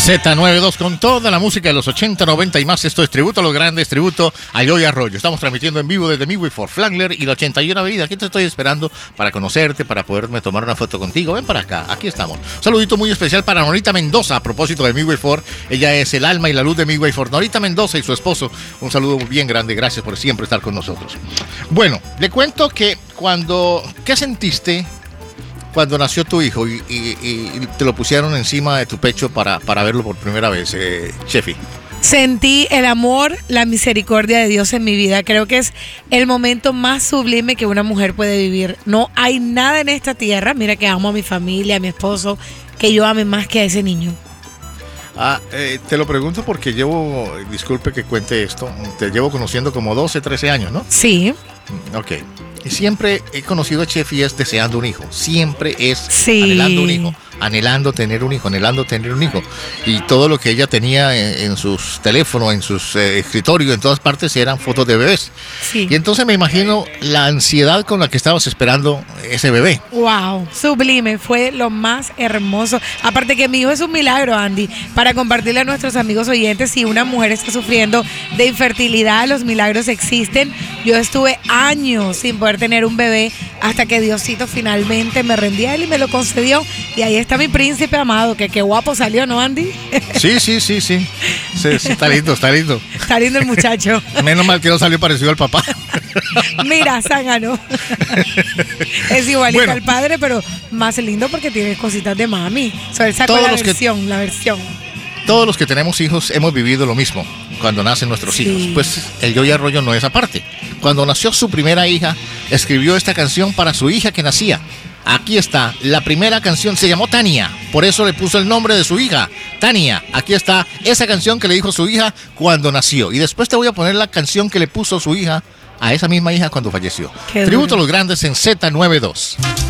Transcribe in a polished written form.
Z92 con toda la música de los 80, 90 y más. Esto es tributo a los grandes, tributo a Joey Arroyo. Estamos transmitiendo en vivo desde Midway for Flagler y la 81 Avenida. Aquí te estoy esperando para conocerte, para poderme tomar una foto contigo. Ven para acá, aquí estamos. Un saludito muy especial para Norita Mendoza a propósito de Midway for. Ella es el alma y la luz de Midway for. Norita Mendoza y su esposo. Un saludo bien grande. Gracias por siempre estar con nosotros. Bueno, le cuento que ¿qué sentiste cuando nació tu hijo y te lo pusieron encima de tu pecho para verlo por primera vez, Chefi? Sentí el amor, la misericordia de Dios en mi vida. Creo que es el momento más sublime que una mujer puede vivir. No hay nada en esta tierra, mira que amo a mi familia, a mi esposo, que yo ame más que a ese niño. Te lo pregunto porque disculpe que cuente esto, te llevo conociendo como 12, 13 años, ¿no? Sí. Ok. Y siempre he conocido a Chefi es deseando un hijo. Siempre es anhelando un hijo. Anhelando tener un hijo. Y todo lo que ella tenía en sus teléfonos, en sus escritorios, en todas partes eran fotos de bebés. Sí. Y entonces me imagino la ansiedad con la que estabas esperando ese bebé. Wow, sublime, fue lo más hermoso. Aparte que mi hijo es un milagro, Andy, para compartirle a nuestros amigos oyentes, si una mujer está sufriendo de infertilidad, los milagros existen. Yo estuve años sin poder tener un bebé hasta que Diosito finalmente me rendí a él y me lo concedió. Y ahí está mi príncipe amado, que qué guapo salió, ¿no, Andy? Sí, está lindo. Está lindo el muchacho. Menos mal que no salió parecido al papá. Mira, zángano. Es igualito al padre, pero más lindo porque tiene cositas de mami. Él sacó la versión. Todos los que tenemos hijos hemos vivido lo mismo cuando nacen nuestros hijos. Pues el Joey Arroyo no es aparte. Cuando nació su primera hija, escribió esta canción para su hija que nacía. Aquí está, la primera canción se llamó Tania, por eso le puso el nombre de su hija, Tania. Aquí está esa canción que le dijo su hija cuando nació. Y después te voy a poner la canción que le puso su hija a esa misma hija cuando falleció. Tributo a los grandes en Z92.